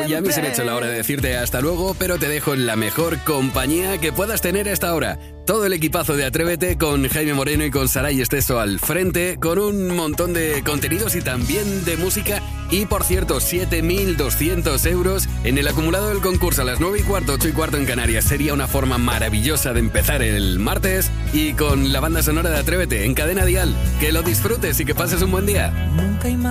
Ya a mí se me ha hecho la hora de decirte hasta luego, pero te dejo en la mejor compañía que puedas tener a esta hora. Todo el equipazo de Atrévete con Jaime Moreno y con Saray Esteso al frente, con un montón de contenidos y también de música. Y por cierto, 7.200 euros en el acumulado del concurso a las 9:15, 8:15 en Canarias. Sería una forma maravillosa de empezar el martes y con la banda sonora de Atrévete en Cadena Dial. Que lo disfrutes y que pases un buen día. Nunca